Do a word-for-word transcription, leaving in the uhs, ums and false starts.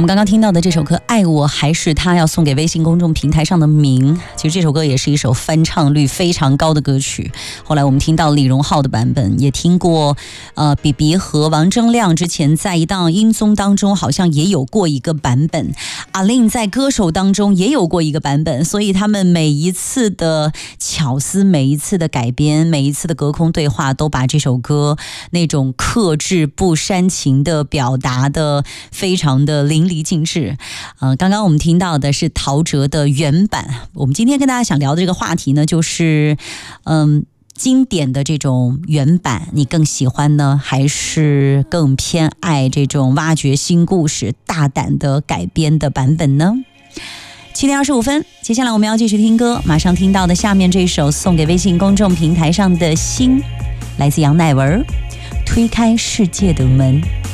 们刚刚听到的这首歌《爱我还是他》要送给微信公众平台上的明。其实这首歌也是一首翻唱率非常高的歌曲。后来我们听到李荣浩的版本，也听过呃比比和王铮亮之前在一档音综当中好像也有过一个版本，阿令在歌手当中也有过一个版本，所以他们每一次的巧思，每一次的改编，每一次的隔空对话，都把这首歌那种克制不煽情的表达的非常的淋漓尽致。呃，刚刚我们听到的是陶喆的原版。我们今天跟大家想聊的这个话题呢，就是嗯。经典的这种原版你更喜欢呢，还是更偏爱这种挖掘新故事大胆的改编的版本呢？七点二十五分，接下来我们要继续听歌，马上听到的下面这首送给微信公众平台上的心，来自杨乃文，推开世界的门。